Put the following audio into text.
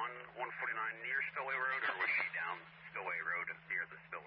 149 near Spillway Road, or was she down Spillway Road near the spillway?